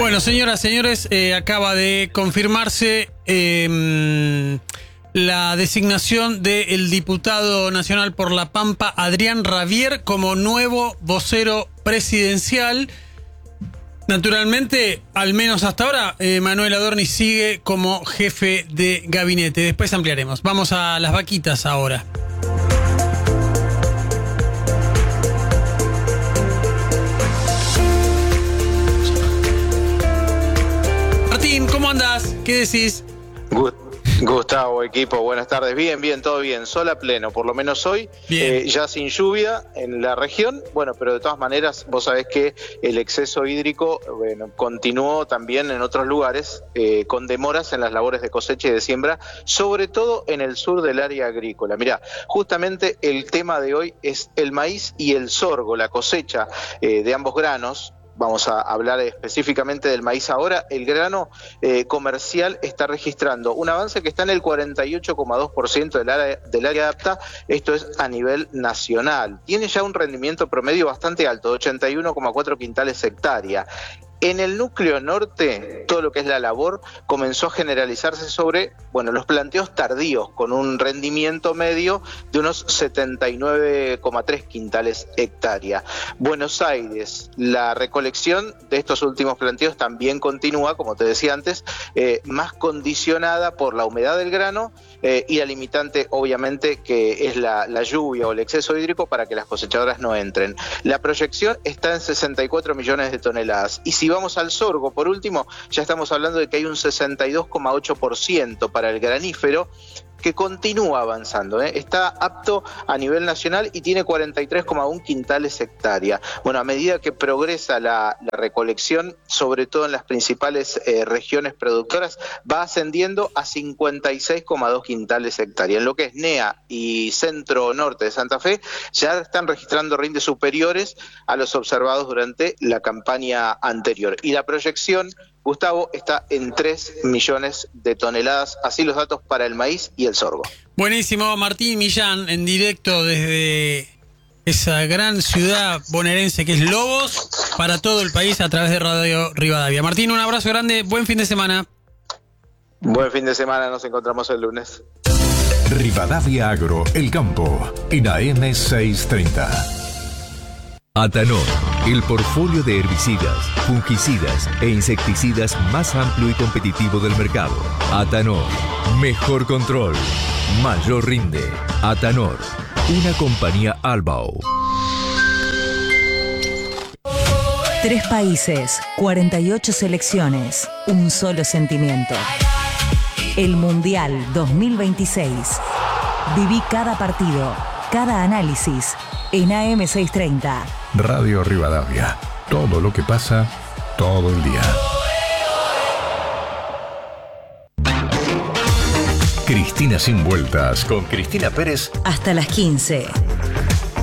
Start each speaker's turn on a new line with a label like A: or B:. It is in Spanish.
A: Bueno, señoras, señores, acaba de confirmarse la designación del diputado nacional por La Pampa, Adrián Ravier, como nuevo vocero presidencial. Naturalmente, al menos hasta ahora, Manuel Adorni sigue como jefe de gabinete. Después ampliaremos. Vamos a las vaquitas ahora. Martín, ¿cómo andás? ¿Qué decís?
B: Gustavo, equipo, buenas tardes. Bien, todo bien. Sol a pleno, por lo menos hoy. Ya sin lluvia en la región. Bueno, pero de todas maneras, vos sabés que el exceso hídrico continuó también en otros lugares, con demoras en las labores de cosecha y de siembra, sobre todo en el sur del área agrícola. Mirá, justamente el tema de hoy es el maíz y el sorgo, la cosecha de ambos granos. Vamos a hablar específicamente del maíz ahora. El grano comercial está registrando un avance que está en el 48,2% del área apta. Esto es a nivel nacional. Tiene ya un rendimiento promedio bastante alto, de 81,4 quintales hectárea. En el núcleo norte, todo lo que es la labor comenzó a generalizarse sobre, los planteos tardíos, con un rendimiento medio de unos 79,3 quintales hectárea. Buenos Aires, la recolección de estos últimos planteos también continúa, como te decía antes, más condicionada por la humedad del grano y la limitante, obviamente, que es la lluvia o el exceso hídrico para que las cosechadoras no entren. La proyección está en 64 millones de toneladas. Y si vamos al sorgo, por último, ya estamos hablando de que hay un 62,8% para el granífero, que continúa avanzando, está apto a nivel nacional y tiene 43,1 quintales hectárea. Bueno, a medida que progresa la recolección, sobre todo en las principales regiones productoras, va ascendiendo a 56,2 quintales hectárea. En lo que es NEA y centro-norte de Santa Fe, ya están registrando rindes superiores a los observados durante la campaña anterior. Y la proyección, Gustavo, está en 3 millones de toneladas, así los datos para el maíz y el sorgo.
A: Buenísimo, Martín Millán, en directo desde esa gran ciudad bonaerense que es Lobos, para todo el país a través de Radio Rivadavia. Martín, un abrazo grande, buen fin de semana.
B: Buen fin de semana, nos encontramos el lunes.
C: Rivadavia Agro, El Campo, en AM 630.
D: Atanor, el portfolio de herbicidas, fungicidas e insecticidas más amplio y competitivo del mercado. Atanor, mejor control, mayor rinde. Atanor, una compañía Albao.
E: 3 países, 48 selecciones, un solo sentimiento. El Mundial 2026. Viví cada partido, cada análisis en AM 630.
C: Radio Rivadavia. Todo lo que pasa, todo el día. Cristina sin vueltas. Con Cristina Pérez.
E: Hasta las 15.